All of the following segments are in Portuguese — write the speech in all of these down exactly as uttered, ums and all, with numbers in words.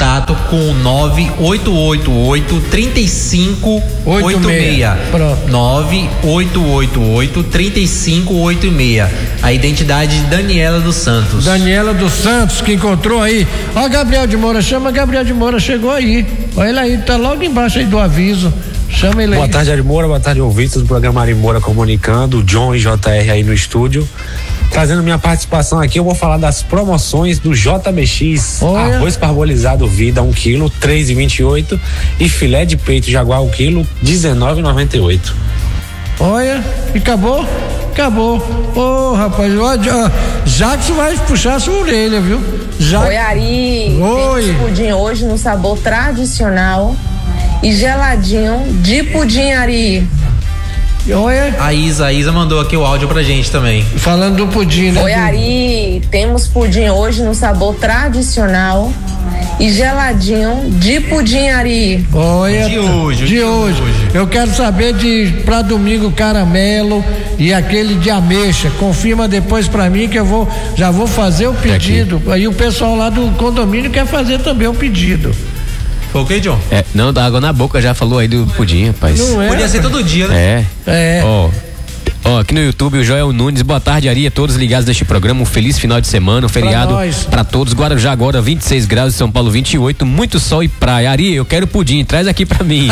contato com nove oito oito oito, três cinco oito seis. Pronto. nove oito oito oito, três cinco oito seis. A identidade de Daniela dos Santos. Daniela dos Santos, que encontrou aí. Ó, Gabriel de Moura, chama Gabriel de Moura, chegou aí. Olha ele aí, tá logo embaixo aí do aviso. Chama ele aí. Boa tarde, Ari Moura, boa tarde, ouvintes do programa Ari Moura Comunicando, John e J R aí no estúdio. Trazendo minha participação aqui, eu vou falar das promoções do J B X. Olha. Arroz parbolizado Vida um quilo, três e vinte e oito, e filé de peito Jaguar um quilo, dezenove e noventa e oito. Olha, e acabou? Acabou. Ô, oh, rapaz, ó, ó, Jackson vai puxar a sua orelha, viu? Já... Oi, Ari. Oi. Temos pudim hoje no sabor tradicional e geladinho de pudim, Ari. Olha. A Isa, a Isa mandou aqui o áudio pra gente também. Falando do pudim, né? Oi, Ari. Temos pudim hoje no sabor tradicional e geladinho de pudim, Ari. Olha, de hoje, de, de hoje. hoje. Eu quero saber de pra domingo caramelo e aquele de ameixa. Confirma depois pra mim que eu vou já vou fazer o pedido. Aí o pessoal lá do condomínio quer fazer também o pedido. Foi ok, John? É, não, dá água na boca, já falou aí do pudim, rapaz. Não é, Podia ser todo dia, né? É. É. Ó. Ó, aqui no YouTube, o Joel Nunes, boa tarde, Ari, a todos ligados neste programa, um feliz final de semana, um feriado pra todos. Guarujá agora vinte e seis graus, São Paulo vinte e oito, muito sol e praia. Ari, eu quero pudim, traz aqui pra mim.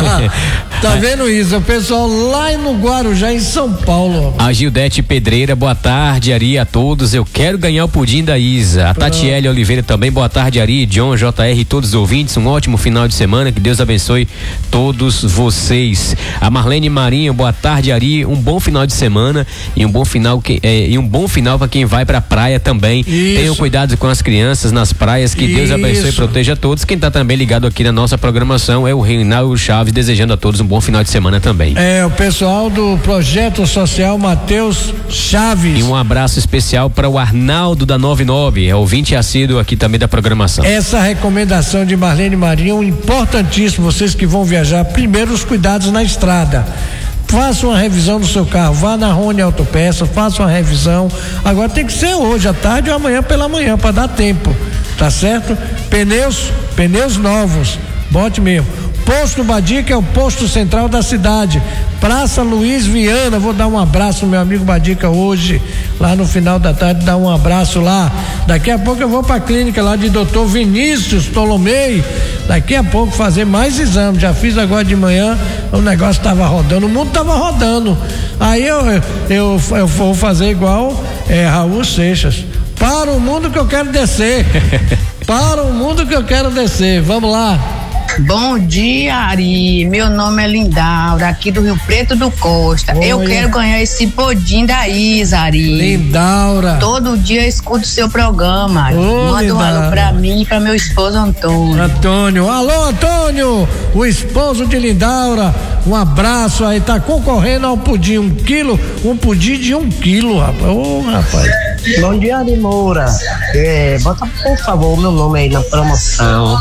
Tá vendo isso? O pessoal lá no Guarujá, em São Paulo. A Gildete Pedreira, boa tarde, Ari, a todos, eu quero ganhar o pudim da Isa. A Tatiele Oliveira também, boa tarde, Ari, John, J R e todos os ouvintes, um ótimo final de semana, que Deus abençoe todos vocês. A Marlene Marinho, boa tarde, Ari, um bom final de semana e um bom final que, é, e um bom final para quem vai pra praia também. Isso. Tenham cuidado com as crianças nas praias, que Deus Isso. abençoe e proteja a todos. Quem tá também ligado aqui na nossa programação é o Reinaldo Chaves, desejando a todos um bom final de semana também. É, o pessoal do Projeto Social Matheus Chaves. E um abraço especial para o Arnaldo da noventa e nove, é ouvinte assíduo aqui também da programação. Essa recomendação de Marlene Marinho, importantíssimo, vocês que vão viajar, primeiro os cuidados na estrada. Faça uma revisão do seu carro, vá na Rony Autopeça, faça uma revisão. Agora tem que ser hoje à tarde ou amanhã pela manhã, para dar tempo, tá certo? Pneus, pneus novos, bote mesmo. Posto Badica é o posto central da cidade. Praça Luiz Viana, vou dar um abraço ao meu amigo Badica hoje, lá no final da tarde, dar um abraço lá. Daqui a pouco eu vou pra clínica lá de doutor Vinícius Tolomei, daqui a pouco fazer mais exames. Já fiz agora de manhã, o negócio tava rodando, o mundo tava rodando. Aí eu, eu, eu, eu vou fazer igual é, Raul Seixas. Para o mundo que eu quero descer. Para o mundo que eu quero descer. Vamos lá. Bom dia, Ari. Meu nome é Lindaura, aqui do Rio Preto do Costa. Oi. Eu quero ganhar esse pudim da Isa, Ari. Lindaura. Todo dia eu escuto o seu programa. Ô, Manda um alô pra mim e pra meu esposo Antônio. Antônio, alô Antônio, o esposo de Lindaura, um abraço aí, tá concorrendo ao pudim, um quilo, um pudim de um quilo, rapaz, ô rapaz. Bom dia, Ari Moura, é, bota por favor o meu nome aí na promoção,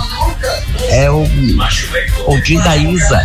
é o pudim da Isa.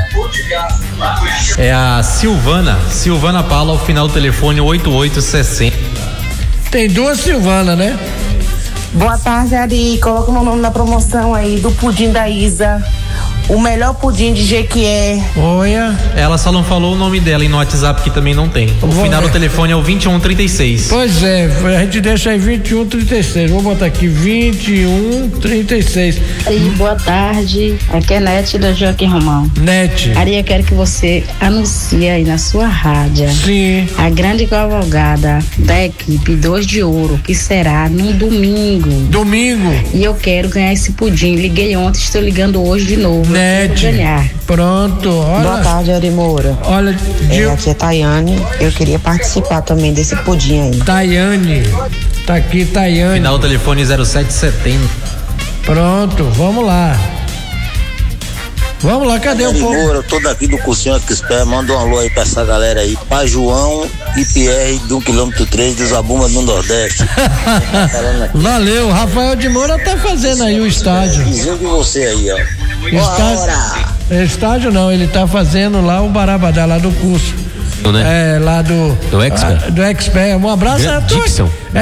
É a Silvana, Silvana Paula, ao final do telefone oito oito sessenta. Tem duas Silvana, né? Boa tarde, Ari. Coloca meu nome na promoção aí do pudim da Isa. O melhor pudim de Jequié. Olha. Ela só não falou o nome dela e no WhatsApp que também não tem. O Vou final ver. do telefone é o vinte e um trinta e seis. Pois é, a gente deixa aí vinte e um trinta e seis. Vou botar aqui vinte e um trinta e seis. Oi, boa tarde. Aqui é Nete da Joaquim Romão. Nete. Ari, eu quero que você anuncie aí na sua rádio. Sim. A grande cavalgada da equipe Dois de Ouro, que será no domingo. Domingo. E eu quero ganhar esse pudim. Liguei ontem, estou ligando hoje de novo. Nete. Ganhar. Pronto, olha. Boa tarde, Ari Moura. Olha, É, de... aqui é Tayane, eu queria participar também desse pudim aí. Tayane. Tá aqui, Tayane. Final do telefone zero sete setenta. Pronto, vamos lá. Vamos lá, cadê o povo? Eu tô daqui do Cursinho Expert, manda um alô aí pra essa galera aí, pra João e Pierre do quilômetro três do Zabumba do Nordeste. Valeu, Rafael de Moura tá fazendo aí o estádio. Vizinho de você aí, ó. Estádio, estádio não, ele tá fazendo lá o Barabadá, lá do curso. Né? É, lá do. Do Expert. Do Expert. Um abraço a todos.